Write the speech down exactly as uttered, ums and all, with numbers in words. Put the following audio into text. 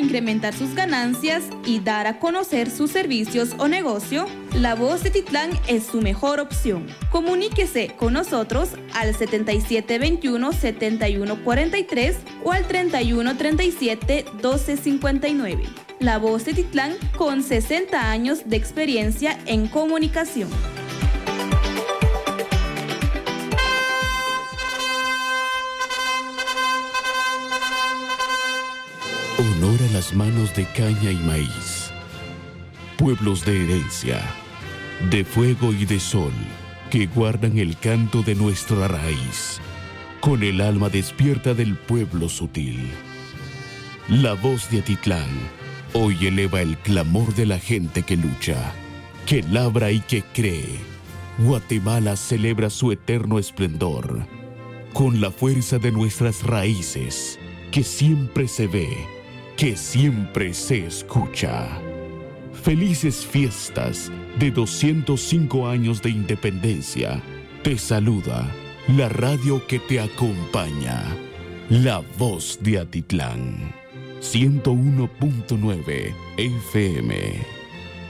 incrementar sus ganancias y dar a conocer sus servicios o negocio, La Voz de Titlán es su mejor opción. Comuníquese con nosotros al setenta y siete veintiuno, setenta y uno cuarenta y tres o al treinta y uno treinta y siete, doce cincuenta y nueve. La Voz de Titlán, con sesenta años de experiencia en comunicación. Honor a las manos de caña y maíz, pueblos de herencia, de fuego y de sol, que guardan el canto de nuestra raíz, con el alma despierta del pueblo sutil. La Voz de Atitlán hoy eleva el clamor de la gente que lucha, que labra y que cree. Guatemala celebra su eterno esplendor, con la fuerza de nuestras raíces, que siempre se ve, que siempre se escucha. Felices fiestas de doscientos cinco años de independencia. Te saluda la radio que te acompaña, La Voz de Atitlán, ciento uno punto nueve F M.